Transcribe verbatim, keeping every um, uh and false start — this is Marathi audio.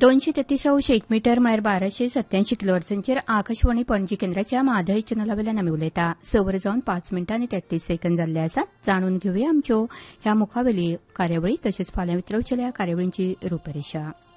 दोनशे तेहतीस अंश एक मीटर म्हळ्यार बाराशे सत्याऐंशी किलोहर्ट्झांचेर आकाशवाणी पणजी केंद्राच्या माधय चॅनला वेल्यान आमी उलयता. स वरां जावन पाच मिनटां आनी तेत्तीस सेकंद जाल्ले आसात. जाणून घेवया आमच्यो ह्या मुखावेली कार्यावळी तशेंच फाल्यां वितरवचेल्या कार्यावळींची रुपरेषा.